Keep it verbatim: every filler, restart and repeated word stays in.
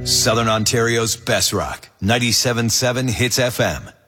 Southern Ontario's best rock. ninety-seven point seven Hits F M.